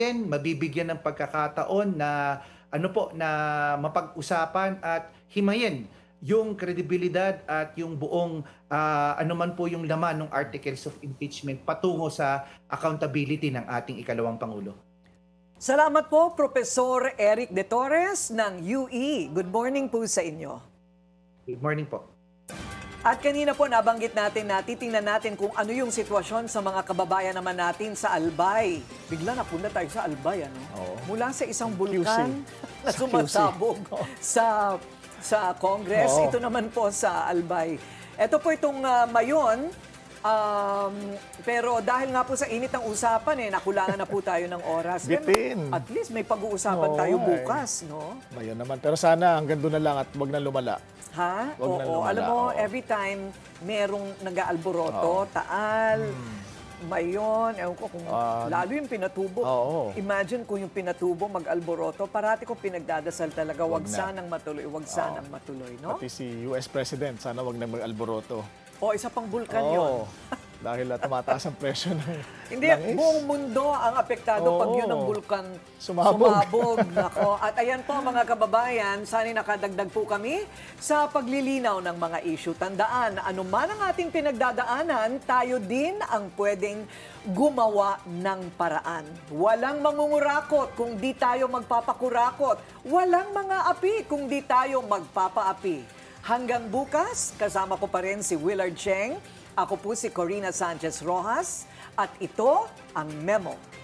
mabibigyan ng pagkakataon na na mapag-usapan at himayin yung kredibilidad at yung buong anuman po yung laman ng articles of impeachment patungo sa accountability ng ating ikalawang pangulo. Salamat po, Professor Eric De Torres ng UE. Good morning po sa inyo. Good morning po. At kanina po nabanggit natin na titingnan natin kung ano yung sitwasyon sa mga kababayan naman natin sa Albay. Bigla napunta tayo sa Albay, ano? Oo. Mula sa isang bulkan na Sa QC. sumasabog sa Congress. Oo. Ito naman po sa Albay. Ito po itong Mayon. Pero dahil nga po sa init ng usapan, nakulangan na po tayo ng oras. Bitin. At least may pag-uusapan Oo, tayo eh. bukas, no? Ayun naman. Pero sana hanggang doon na lang at wag na lumala. Ha? Wag na Oo. lumala, Alam mo, oo. every time merong nag-aalboroto, Taal, Mayon, ewan ko kung lalo yung pinatubo. Oo. Imagine kung yung pinatubo mag-alboroto, parati ko pinagdadasal talaga, wag Wag na. sanang matuloy, wag sanang matuloy, no? Pati si US President, sana wag na mag-alboroto. O, isa pang bulkan yon. Oo. Dahil tumataas ang presyo ng Hindi, langis. buong mundo ang apektado pag Oo. yun ang bulkan Sumabog. Nako. At ayan po mga kababayan, sana nakadagdag po kami sa paglilinaw ng mga issue. Tandaan, anuman ang ating pinagdadaanan, tayo din ang pwedeng gumawa ng paraan. Walang mangungurakot kung di tayo magpapakurakot. Walang mga api kung di tayo magpapaapi. Hanggang bukas, kasama ko pa rin si Willard Cheng. Ako po si Corina Sanchez Rojas at ito ang Memo.